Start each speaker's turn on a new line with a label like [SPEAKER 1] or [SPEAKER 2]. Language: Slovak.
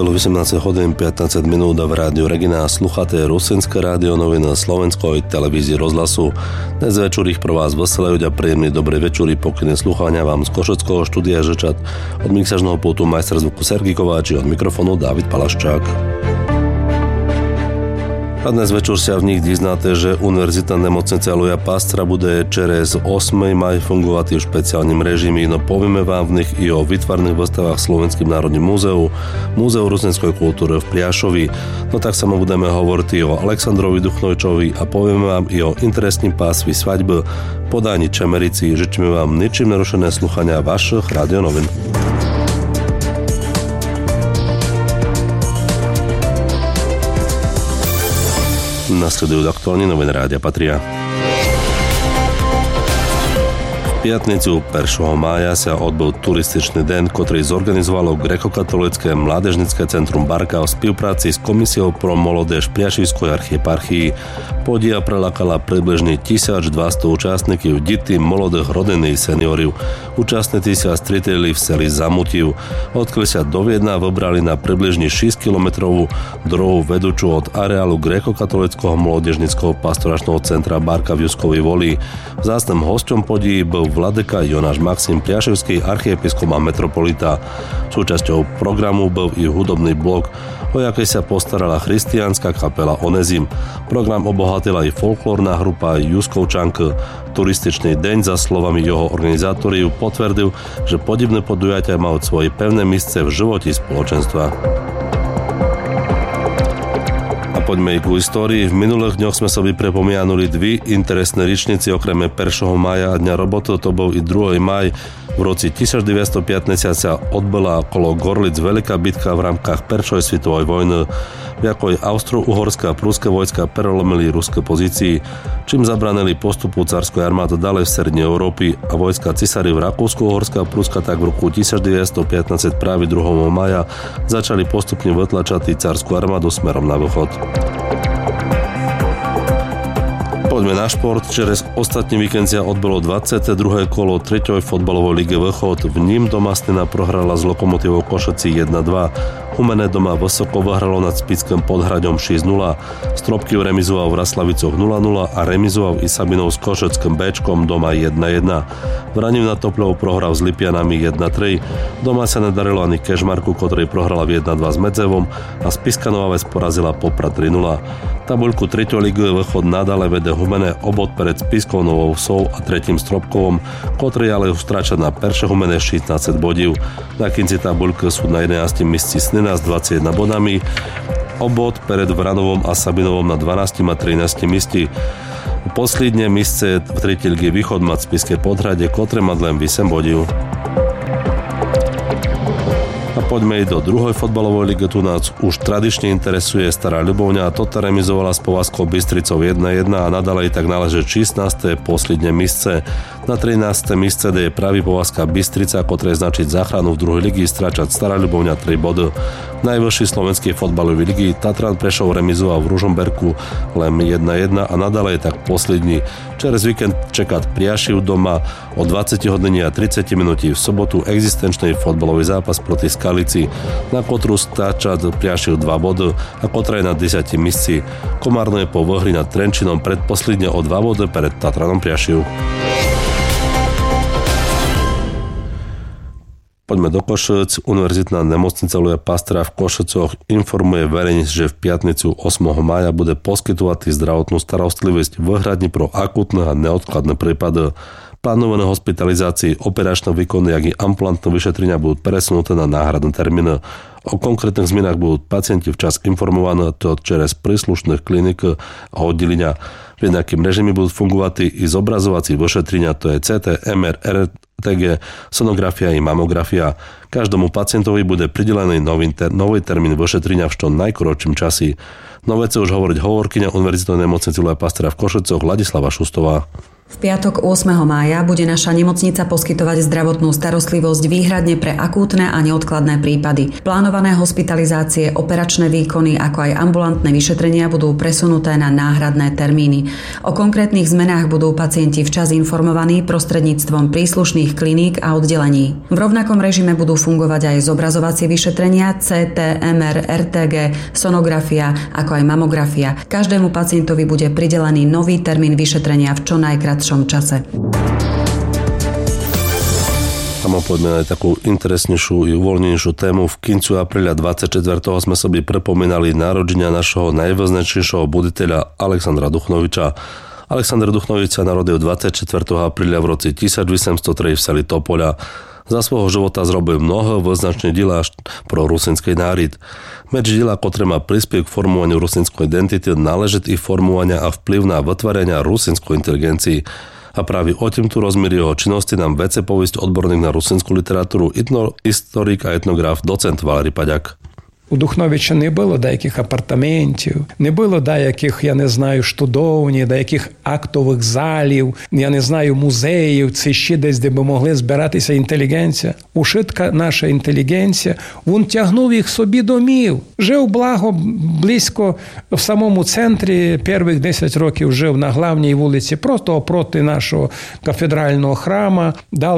[SPEAKER 1] Bylo 18 hodín 15 minút a v rádiu Regina sluchaté Rusinské rádio noviny Slovenskoj televízii rozhlasu. Dnes večer ich pro vás veselejú a príjemný dobrý večer pokyny sluchania vám z Košeckého štúdia Žečat. Od mixažného pultu majster zvuku Sergej Kováč, od mikrofónu Dávid Palaščák. A dnes večer sa v nich diznáte, že Univerzitná nemocnica Aloja Pastra bude čerez 8. maj fungovať v špeciálnym režime, no povieme vám v nich i o vytvarných výstavách Slovenským národným múzeu, Múzeu rusinskej kultúry v Priašovi, no tak samo budeme hovoriť o Aleksandrovi Duchnojčovi a povieme vám i o interesním pásvi svadby podání Čemerici. Žečíme vám ničím nerušené sluchania vašich radionovín. Nasledujú aktuálne noviny Rádia Patria. V piatnicu 1. mája sa odbol turističný den, ktorý zorganizovalo Grekokatolické mládežnické centrum Barka v spolupráci s Komisiou pro mládež Priašivskej archieparchii. Podia prelákala približne 1200 účastníkov, deti, mladých rodín i seniorov. Účastníci sa stretli v seli Zamutiv. Odkiaľ sa do Viedna vybrali na približne 6-kilometrovú drohu vedúču od areálu Grekokatolického mládežnického pastoračného centra Barka v Juskovej Voli. Vzácnym hosťom podí bol vladyka Jonáš Maxim, priaševský archiepiskop a metropolita. Súčasťou programu bol i hudobný blok, o jaký sa postarala christianská kapela Onezim. Program obohatila i folklórna grupa Juskovčank. Turističný deň za slovami jeho organizátorov potvrdil, že podivné podujatia majú svoje pevné miestce v živote spoločenstva. Poďme i ku histórii. V minulých dňoch sme sobie pripomínali dve interesné ričnici, okrem 1. mája a Dňa roboty, to bol i 2. maj. V roci 1915 sa odbila okolo Gorlic veľká bitka v rámkach Prvej svetovej vojny, v jakoj austro-uhorská a prúske vojska prelomili ruské pozícii, čím zabranili postupu carskej armády ďalej v strednej Európy a vojska cisári v Rakúsku, Uhorska a Prúska tak v roku 1915 práve 2. maja začali postupne vytlačať carskú armádu smerom na východ. Poďme na šport. Čerez ostatný víkend sa odbolo 22. kolo 3. fotbalovej ligy Východ. V ním doma Snina prohrala s Lokomotívou Košecí 1-2. Humené doma Vysoko vyhralo nad Spickým Podhradom 6-0. Stropkiv remizoval v Raslavicoch 0-0 a remizoval i Sabinov s Košeckým Bčkom doma 1-1. Vraniv na Topľov prohral s Lipianami 1-3. Doma sa nedarilo ani Kežmarku, ktorý prohrala v 1-2 s Medzevom a Spišská Nová Ves porazila Poprad 3-0. Tabuľku 3. ligy Východ nadále vede Humené obod pred Spišskou Novou Vsou a 3. Stropkovom, ktorý ale stráča na perše Humené 16 bodív. Na konci tabuľky sú na 11. mieste Snina s 21 bodami, obod pred Vranovom a Sabinovom na 12. a 13. mieste. Posledné mieste v 3. lige Východ má Spišské Podhrade, ktoré má len 8 bodív. A poďme i do druhej fotbalovej ligy. Tu nás už tradične interesuje Stará Ľubovňa a toto remizovala s Povazkou Bystricou 1-1 a nadalej tak náleží 16. posledné miestce. Na 13. miestce je pravý Povazka Bystrica, ktoré značiť záchranu v druhej ligi, stráčať Stará Ľubovňa 3 body. Najvyšší slovenskej fotbalovej ligy Tatran Prešov remizoval v Ružomberku len 1-1 a nadalej tak posledný. Čerez víkend čekať Priašiv doma o 20 hodiny a 30 minúti v sobotu existenčný fotbalový zápas proti Skalici, na ktorú stáčať Priašiv 2 body a ktorá je na 10 miestci. Komárno je po výhri nad Trenčinom predposledne o 2 body pred Tatranom Priašiv. Poďme do Košec. Univerzitná nemocnica Aloja Pastra v Košecoch informuje verejnosť, že v piatnicu 8. mája bude poskytovať zdravotnú starostlivosť v hradni pro akútne a neodkladné prípady. Plánované hospitalizácie, operačné výkony, jak i ambulantné vyšetrenia budú presunuté na náhradné termíny. O konkrétnych zmenách budú pacienti včas informovaní to čerez príslušných klinik a oddelenia. V jednakým režime budú fungovať i zobrazovací vyšetrenia, to je CT, MR, RTG, sonografia i mamografia. Každomu pacientovi bude pridelený nový termín vyšetrenia v čo najkratšom čase. No vece už hovoriť hovorkyňa Univerzitnej nemocnice Aloja Pastra v Košecoch Ladislava Šustová.
[SPEAKER 2] V piatok 8. mája bude naša nemocnica poskytovať zdravotnú starostlivosť výhradne pre akútne a neodkladné prípady. Plánované hospitalizácie, operačné výkony, ako aj ambulantné vyšetrenia budú presunuté na náhradné termíny. O konkrétnych zmenách budú pacienti včas informovaní prostredníctvom príslušných kliník a oddelení. V rovnakom režime budú fungovať aj zobrazovacie vyšetrenia, CT, MR, RTG, sonografia, ako aj mamografia. Každému pacientovi bude pridelený nový termín vyšetrenia v čo najkratšom čase.
[SPEAKER 1] A poďme aj takú interesnejšiu i uvoľnenejšiu tému. V kincu apríľa 24. sme sobie pripomínali narodenia našho najvýznamnejšieho buditeľa Alexandra Duchnoviča. Alexander Duchnovič sa narodil 24. apríľa v roce 1803 v seli Topoľa. Za svojho života zrobil mnoho význačných diela pro rusinský národ. Medzi diela, ktoré má prispieť k formovaniu rusinskej identity, náležitý formovania a vplyv na vytvorenie rusinskej inteligencii. A práve o týmto rozmíri jeho činnosti nám vece povisť odborník na rusinskú literatúru, historik a etnograf, docent Валерій Падяк.
[SPEAKER 3] У Духновича не було деяких апартаментів, не було деяких, я не знаю, штудовні, деяких актових залів, я не знаю, музеїв, це ще десь, де би могли збиратися інтелігенція. Ушитка наша інтелігенція, він тягнув їх собі домів. Жив благо, близько в самому центрі, перших 10 років жив на главній вулиці, просто опроти нашого кафедрального храма,